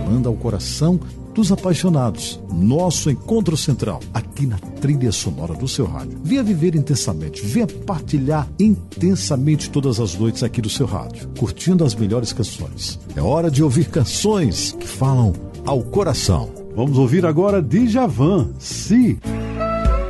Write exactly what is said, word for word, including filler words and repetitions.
falando ao coração dos apaixonados. Nosso encontro central, aqui na trilha sonora do seu rádio. Venha viver intensamente, venha partilhar intensamente todas as noites aqui do seu rádio, curtindo as melhores canções. É hora de ouvir canções que falam ao coração. Vamos ouvir agora Djavan, Si.